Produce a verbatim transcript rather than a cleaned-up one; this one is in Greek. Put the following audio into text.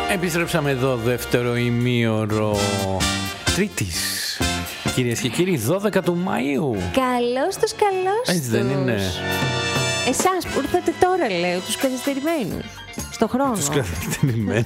Επιστρέψαμε εδώ δεύτερο ημίωρο Τρίτης. Κυρίες και κύριοι, δώδεκα του Μαΐου. Καλώς τους, καλώς τους. Έτσι δεν είναι? Εσάς που ήρθατε τώρα, λέω, τους καθυστερημένους. Στο χρόνο. Τους καθυστερημένους.